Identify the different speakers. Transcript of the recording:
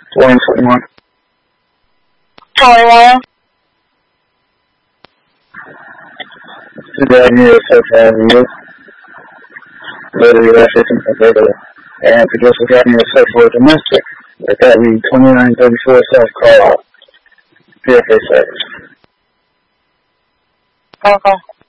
Speaker 1: 21.
Speaker 2: 21.
Speaker 1: Today, I need a search for you. Literally, that's just available. And to just look at me a search for a domestic. Like that, we 2934 self-call PFA service.
Speaker 2: Okay.